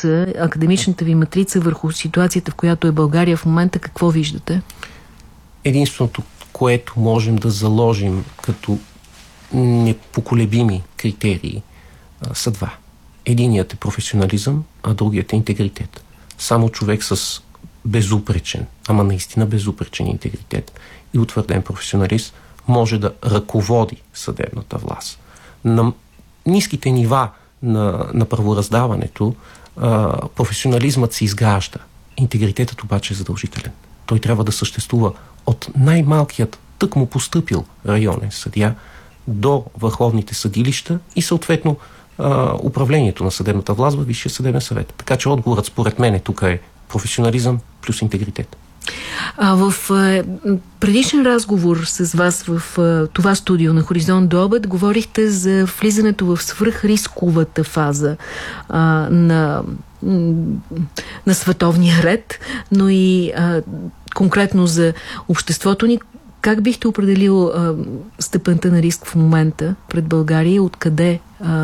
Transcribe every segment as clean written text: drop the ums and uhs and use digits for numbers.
матрица, академичната ви матрица върху ситуацията, в която е България в момента, какво виждате? Единственото, което можем да заложим като непоколебими критерии, са два. Единият е професионализъм, а другият е интегритет. Само човек с безупречен, ама наистина безупречен интегритет и утвърден професионалист може да ръководи съдебната власт. На ниските нива на правораздаването професионализмът се изгражда. Интегритетът обаче е задължителен. Той трябва да съществува от най-малкият тъкмо постъпил районен съдия до върховните съдилища и съответно управлението на съдебната власт във Висшия съдебен съвет. Така че отговорът според мен тук е професионализъм плюс интегритет. В предишен разговор с вас в това студио на Хоризонт до обед говорихте за влизането в свръхрисковата фаза на световния ред, но и конкретно за обществото ни. Как бихте определил степента на риск в момента пред България? Откъде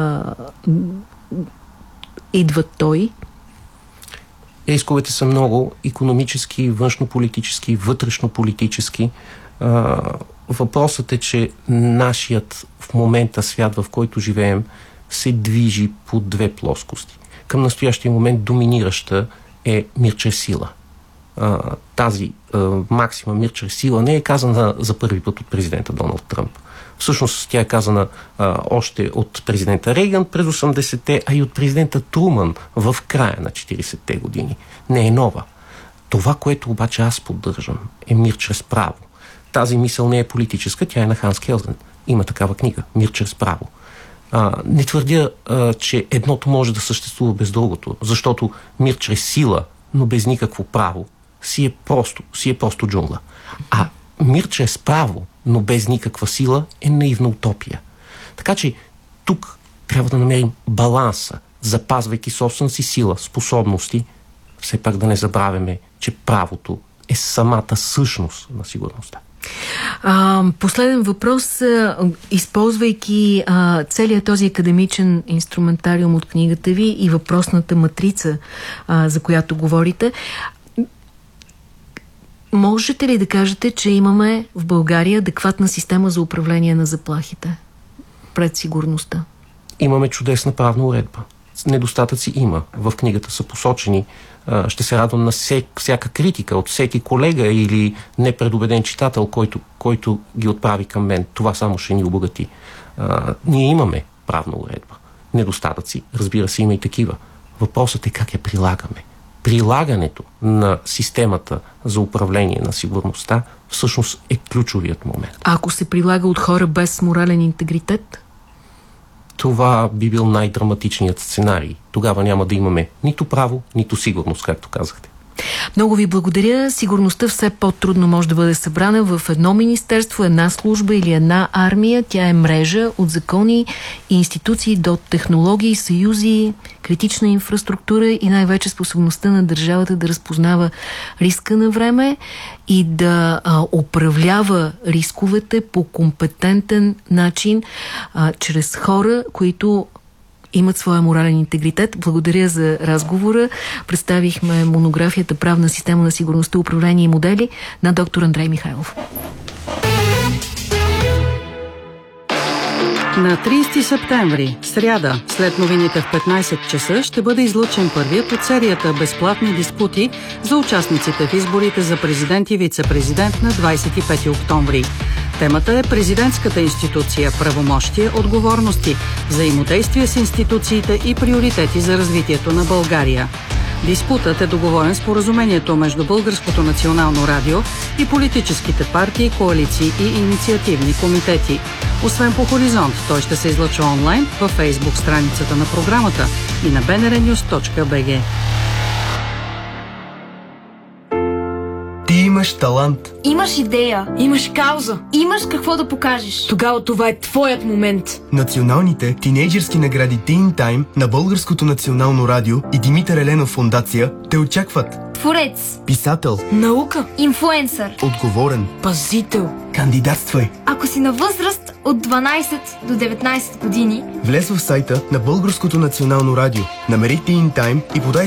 идва той? Рисковете са много икономически, външнополитически, вътрешнополитически. Въпросът е, че нашият в момента свят, в който живеем, се движи по две плоскости. Към настоящия момент доминираща е мир чрез сила. Тази максима мир чрез сила не е казана за първи път от президента Доналд Тръмп. Всъщност тя е казана още от президента Рейган през 80-те, а и от президента Труман в края на 40-те години. Не е нова. Това, което обаче аз поддържам, е мир чрез право. Тази мисъл не е политическа, тя е на Ханс Келзен. Има такава книга «Мир чрез право». Не твърдя, че едното може да съществува без другото, защото мир чрез сила, но без никакво право, си е просто джунгла. А мир чрез право, но без никаква сила, е наивна утопия. Така че тук трябва да намерим баланса, запазвайки собствената си сила, способности, все пак да не забравяме, че правото е самата същност на сигурността. Последен въпрос. Използвайки целият този академичен инструментариум от книгата ви и въпросната матрица, за която говорите, можете ли да кажете, че имаме в България адекватна система за управление на заплахите пред сигурността? Имаме чудесна правна уредба. Недостатъци има. В книгата са посочени. Ще се радвам на всяка критика от всеки колега или непредубеден читател, който ги отправи към мен. Това само ще ни обогати. Ние имаме правна уредба. Недостатъци, разбира се, има и такива. Въпросът е как я прилагаме. Прилагането на системата за управление на сигурността всъщност е ключовият момент. А ако се прилага от хора без морален интегритет? Това би бил най-драматичният сценарий. Тогава няма да имаме нито право, нито сигурност, както казахте. Много ви благодаря. Сигурността все по-трудно може да бъде събрана в едно министерство, една служба или една армия. Тя е мрежа от закони и институции до технологии, съюзи, критична инфраструктура и най-вече способността на държавата да разпознава риска на време и да управлява рисковете по компетентен начин чрез хора, които имат своя морален интегритет. Благодаря за разговора. Представихме монографията «Правна система на сигурността, управление и модели» на доктор Андрей Михайлов. На 30 септември, сряда, след новините в 15 часа, ще бъде излъчен първият от серията безплатни диспути за участниците в изборите за президент и вице-президент на 25 октомври. Темата е президентската институция, правомощия, отговорности, взаимодействие с институциите и приоритети за развитието на България. Диспутът е договорен с споразумението между Българското национално радио и политическите партии, коалиции и инициативни комитети. Освен по Хоризонт, той ще се излъчва онлайн във Фейсбук страницата на програмата и на bnrnews.bg. Ти имаш талант. Имаш идея. Имаш кауза. Имаш какво да покажеш. Тогава това е твоят момент. Националните тинейджърски награди Teen Time на Българското национално радио и Димитър Еленов фондация те очакват. Творец. Писател. Наука. Инфлуенсър. Отговорен. Пазител. Кандидатствай. Ако си на възраст от 12 до 19 години, влез в сайта на Българското национално радио, намери Teen Time и подай